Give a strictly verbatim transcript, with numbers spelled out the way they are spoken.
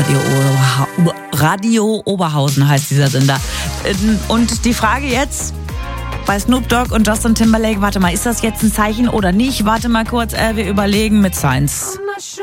Radio, Oberha- Radio Oberhausen heißt dieser Sender. Und die Frage jetzt bei Snoop Dogg und Justin Timberlake, warte mal, ist das jetzt ein Zeichen oder nicht? Warte mal kurz, äh, wir überlegen mit Science.